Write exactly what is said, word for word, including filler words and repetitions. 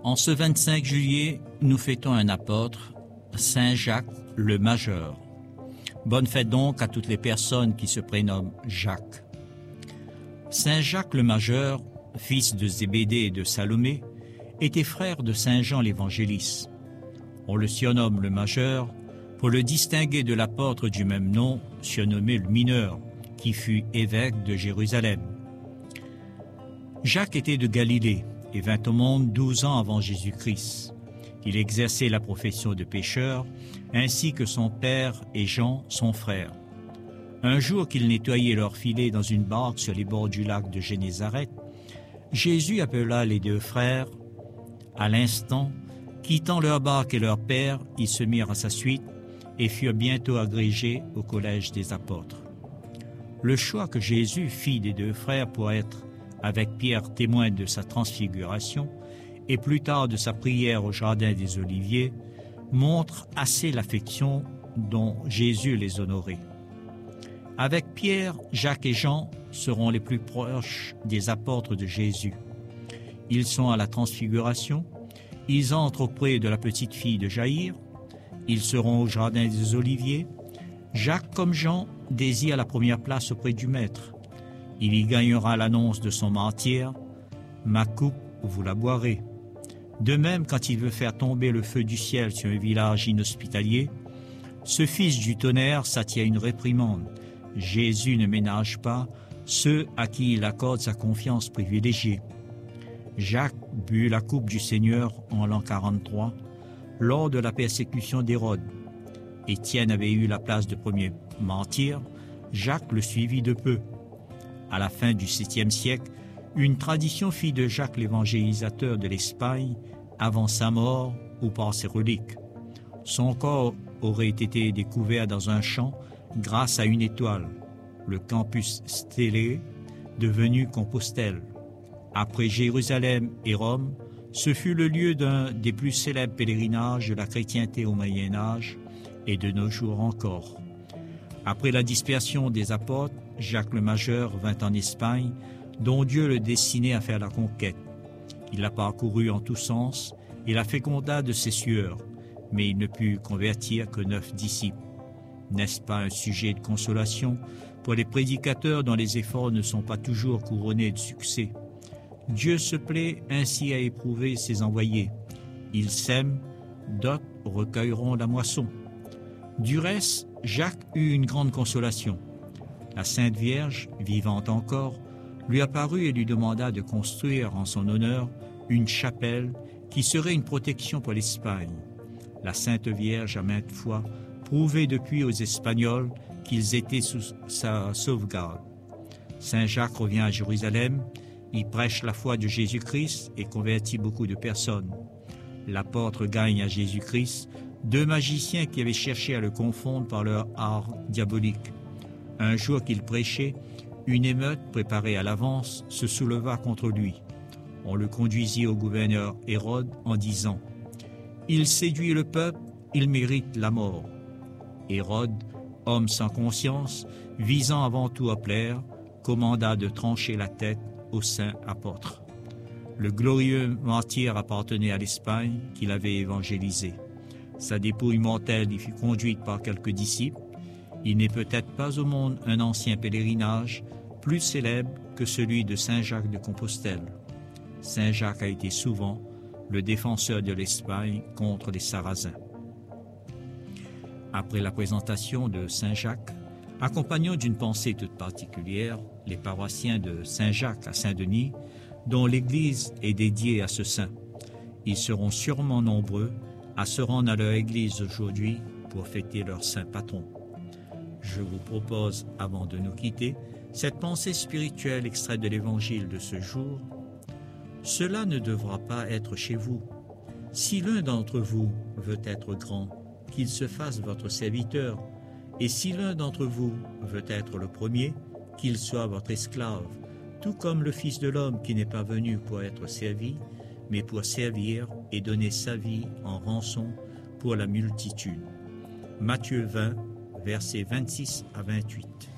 En ce vingt-cinq juillet, nous fêtons un apôtre, Saint Jacques le Majeur. Bonne fête donc à toutes les personnes qui se prénomment Jacques. Saint Jacques le Majeur, fils de Zébédée et de Salomé, était frère de Saint Jean l'Évangéliste. On le surnomme le Majeur pour le distinguer de l'apôtre du même nom, surnommé le Mineur, qui fut évêque de Jérusalem. Jacques était de Galilée et vint au monde douze ans avant Jésus-Christ. Il exerçait la profession de pêcheur, ainsi que son père et Jean, son frère. Un jour qu'ils nettoyaient leur filet dans une barque sur les bords du lac de Génézareth, Jésus appela les deux frères. À l'instant, quittant leur barque et leur père, ils se mirent à sa suite et furent bientôt agrégés au collège des apôtres. Le choix que Jésus fit des deux frères pour être avec Pierre témoin de sa transfiguration et plus tard de sa prière au jardin des Oliviers montre assez l'affection dont Jésus les honorait. Avec Pierre, Jacques et Jean seront les plus proches des apôtres de Jésus. Ils sont à la transfiguration, ils entrent auprès de la petite fille de Jaïr, ils seront au jardin des Oliviers. Jacques comme Jean désire la première place auprès du Maître. Il y gagnera l'annonce de son martyre, « Ma coupe, vous la boirez ». De même, quand il veut faire tomber le feu du ciel sur un village inhospitalier, ce fils du tonnerre s'attire une réprimande. Jésus ne ménage pas ceux à qui il accorde sa confiance privilégiée. Jacques but la coupe du Seigneur en l'an quarante-trois, lors de la persécution d'Hérode. Étienne avait eu la place de premier martyr, Jacques le suivit de peu. À la fin du septième siècle, une tradition fit de Jacques l'évangélisateur de l'Espagne avant sa mort ou par ses reliques. Son corps aurait été découvert dans un champ grâce à une étoile, le Campus Stellae, devenu Compostelle. Après Jérusalem et Rome, ce fut le lieu d'un des plus célèbres pèlerinages de la chrétienté au Moyen-Âge et de nos jours encore. Après la dispersion des apôtres, Jacques le Majeur vint en Espagne, dont Dieu le destinait à faire la conquête. Il la parcourut en tous sens et la féconda de ses sueurs, mais il ne put convertir que neuf disciples. N'est-ce pas un sujet de consolation pour les prédicateurs dont les efforts ne sont pas toujours couronnés de succès? Dieu se plaît ainsi à éprouver ses envoyés. Ils sèment, d'autres recueilleront la moisson. Du reste, Jacques eut une grande consolation. La Sainte Vierge, vivante encore, lui apparut et lui demanda de construire en son honneur une chapelle qui serait une protection pour l'Espagne. La Sainte Vierge a maintes fois prouvé depuis aux Espagnols qu'ils étaient sous sa sauvegarde. Saint Jacques revient à Jérusalem, il prêche la foi de Jésus-Christ et convertit beaucoup de personnes. L'apôtre gagne à Jésus-Christ deux magiciens qui avaient cherché à le confondre par leur art diabolique. Un jour qu'il prêchait, une émeute préparée à l'avance se souleva contre lui. On le conduisit au gouverneur Hérode en disant « Il séduit le peuple, il mérite la mort ». Hérode, homme sans conscience, visant avant tout à plaire, commanda de trancher la tête au saint apôtre. Le glorieux martyr appartenait à l'Espagne qu'il avait évangélisée. Sa dépouille mortelle y fut conduite par quelques disciples. Il n'est peut-être pas au monde un ancien pèlerinage plus célèbre que celui de Saint Jacques de Compostelle. Saint Jacques a été souvent le défenseur de l'Espagne contre les Sarrasins. Après la présentation de Saint Jacques, accompagnons d'une pensée toute particulière les paroissiens de Saint Jacques à Saint-Denis, dont l'église est dédiée à ce saint. Ils seront sûrement nombreux à se rendre à leur église aujourd'hui pour fêter leur saint patron. Je vous propose, avant de nous quitter, cette pensée spirituelle extraite de l'évangile de ce jour. Cela ne devra pas être chez vous. Si l'un d'entre vous veut être grand, qu'il se fasse votre serviteur, et si l'un d'entre vous veut être le premier, qu'il soit votre esclave, tout comme le Fils de l'homme qui n'est pas venu pour être servi, mais pour servir et donner sa vie en rançon pour la multitude. Matthieu vingt, versets vingt-six à vingt-huit.